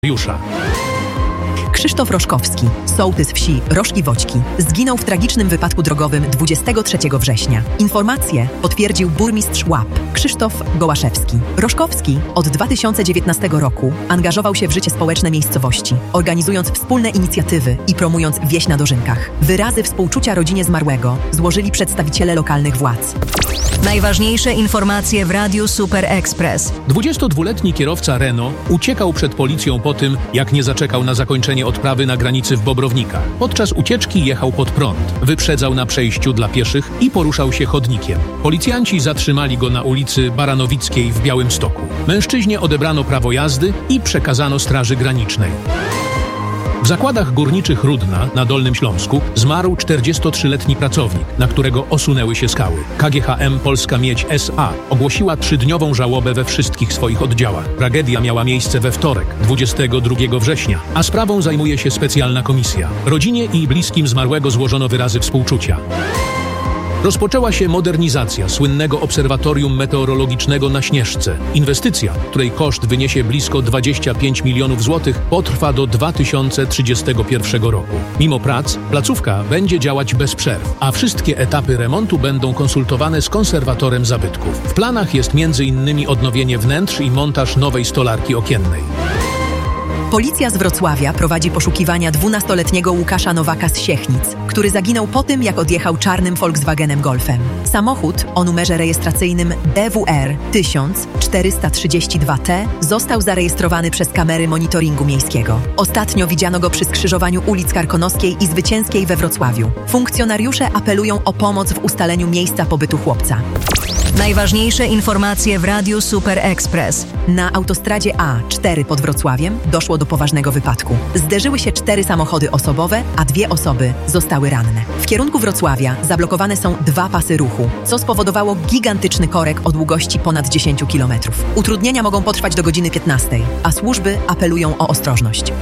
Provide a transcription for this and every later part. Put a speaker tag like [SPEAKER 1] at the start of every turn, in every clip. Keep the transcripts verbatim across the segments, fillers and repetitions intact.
[SPEAKER 1] Jusza.
[SPEAKER 2] Krzysztof Roszkowski, sołtys wsi Roszki-Woćki, zginął w tragicznym wypadku drogowym dwudziestego trzeciego września. Informację potwierdził burmistrz Łap, Krzysztof Gołaszewski. Roszkowski od dwa tysiące dziewiętnastego roku angażował się w życie społeczne miejscowości, organizując wspólne inicjatywy i promując wieś na Dożynkach. Wyrazy współczucia rodzinie zmarłego złożyli przedstawiciele lokalnych władz.
[SPEAKER 3] Najważniejsze informacje w Radiu Super Express.
[SPEAKER 1] dwudziestodwuletni kierowca Renault uciekał przed policją po tym, jak nie zaczekał na zakończenie odprawy na granicy w Bobrownikach. Podczas ucieczki jechał pod prąd, wyprzedzał na przejściu dla pieszych i poruszał się chodnikiem. Policjanci zatrzymali go na ulicy Baranowickiej w Białymstoku. Mężczyźnie odebrano prawo jazdy i przekazano Straży Granicznej. W zakładach górniczych Rudna na Dolnym Śląsku zmarł czterdziestotrzyletni pracownik, na którego osunęły się skały. K G H M Polska Miedź S A ogłosiła trzydniową żałobę we wszystkich swoich oddziałach. Tragedia miała miejsce we wtorek, dwudziestego drugiego września, a sprawą zajmuje się specjalna komisja. Rodzinie i bliskim zmarłego złożono wyrazy współczucia. Rozpoczęła się modernizacja słynnego obserwatorium meteorologicznego na Śnieżce. Inwestycja, której koszt wyniesie blisko dwadzieścia pięć milionów złotych, potrwa do dwa tysiące trzydziestego pierwszego roku. Mimo prac, placówka będzie działać bez przerw, a wszystkie etapy remontu będą konsultowane z konserwatorem zabytków. W planach jest między innymi odnowienie wnętrz i montaż nowej stolarki okiennej.
[SPEAKER 2] Policja z Wrocławia prowadzi poszukiwania dwunastoletniego Łukasza Nowaka z Siechnic, który zaginął po tym, jak odjechał czarnym Volkswagenem Golfem. Samochód o numerze rejestracyjnym D W R tysiąc czterysta trzydzieści dwa T został zarejestrowany przez kamery monitoringu miejskiego. Ostatnio widziano go przy skrzyżowaniu ulic Karkonoskiej i Zwycięskiej we Wrocławiu. Funkcjonariusze apelują o pomoc w ustaleniu miejsca pobytu chłopca.
[SPEAKER 3] Najważniejsze informacje w Radiu Super Express.
[SPEAKER 2] Na autostradzie A cztery pod Wrocławiem doszło do poważnego wypadku. Zderzyły się cztery samochody osobowe, a dwie osoby zostały ranne. W kierunku Wrocławia zablokowane są dwa pasy ruchu, co spowodowało gigantyczny korek o długości ponad dziesięć kilometrów. Utrudnienia mogą potrwać do godziny piętnastej, a służby apelują o ostrożność.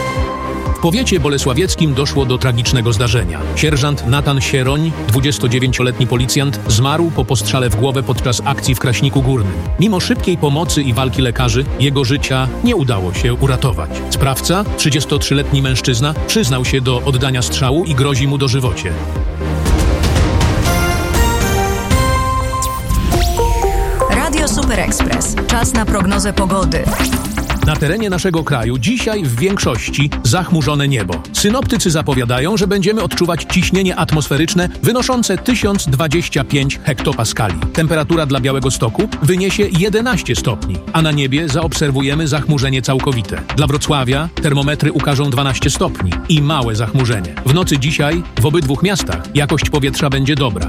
[SPEAKER 1] W powiecie bolesławieckim doszło do tragicznego zdarzenia. Sierżant Natan Sieroń, dwudziestodziewięcioletni policjant, zmarł po postrzale w głowę podczas akcji w Kraśniku Górnym. Mimo szybkiej pomocy i walki lekarzy, jego życia nie udało się uratować. Sprawca, trzydziestotrzyletni mężczyzna, przyznał się do oddania strzału i grozi mu dożywocie.
[SPEAKER 3] Radio Super Express. Czas na prognozę pogody.
[SPEAKER 1] Na terenie naszego kraju dzisiaj w większości zachmurzone niebo. Synoptycy zapowiadają, że będziemy odczuwać ciśnienie atmosferyczne wynoszące tysiąc dwadzieścia pięć hektopaskali. Temperatura dla Białegostoku wyniesie jedenaście stopni, a na niebie zaobserwujemy zachmurzenie całkowite. Dla Wrocławia termometry ukażą dwanaście stopni i małe zachmurzenie. W nocy dzisiaj w obydwu miastach jakość powietrza będzie dobra.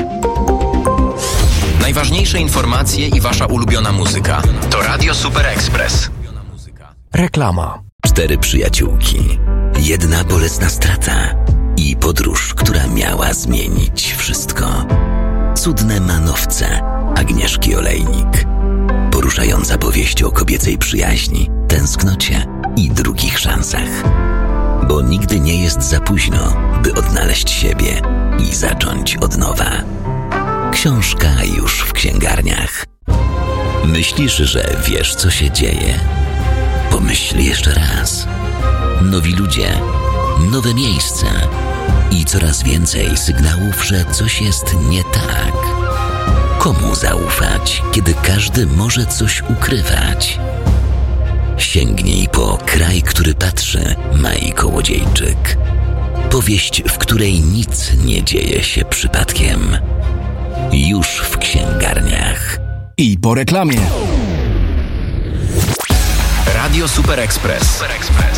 [SPEAKER 4] Najważniejsze informacje i wasza ulubiona muzyka to Radio Super Express.
[SPEAKER 5] Reklama. Cztery przyjaciółki, jedna bolesna strata i podróż, która miała zmienić wszystko. Cudne manowce Agnieszki Olejnik. Poruszająca powieść o kobiecej przyjaźni, tęsknocie i drugich szansach. Bo nigdy nie jest za późno, by odnaleźć siebie i zacząć od nowa. Książka już w księgarniach. Myślisz, że wiesz, co się dzieje? Pomyśl jeszcze raz. Nowi ludzie, nowe miejsca i coraz więcej sygnałów, że coś jest nie tak. Komu zaufać, kiedy każdy może coś ukrywać? Sięgnij po Kraj, który patrzy, Mai Kołodziejczyk. Powieść, w której nic nie dzieje się przypadkiem. Już w księgarniach.
[SPEAKER 6] I po reklamie.
[SPEAKER 4] Radio Super Express. Super Express.